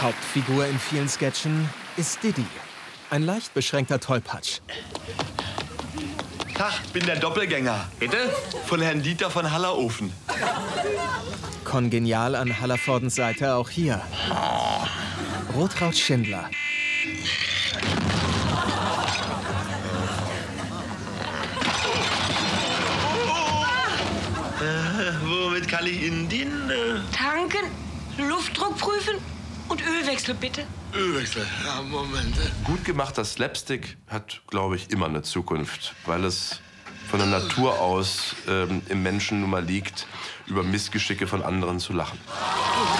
Hauptfigur in vielen Sketchen ist Didi, ein leicht beschränkter Tollpatsch. Tag, bin der Doppelgänger. Bitte? Von Herrn Dieter von Hallerofen. Kongenial an Hallervordens Seite auch hier. Rotraud Schindler. Womit kann ich Ihnen dienen? Tanken, Luftdruck prüfen und Ölwechsel, bitte. Ölwechsel. Ja, Moment. Gut gemachter Slapstick hat, glaube ich, immer eine Zukunft, weil es von der Natur aus im Menschen nun mal liegt, über Missgeschicke von anderen zu lachen.